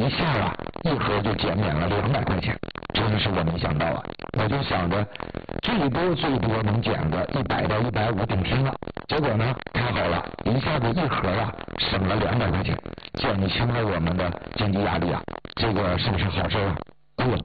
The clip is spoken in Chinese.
一下啊，一盒就减免了200块钱，真的是我没想到啊！我就想着最多能减个100到150顶天了，结果呢，太好了，一下子一盒啊省了200块钱，减轻了我们的经济压力啊，这个是不是好事啊？哎呦，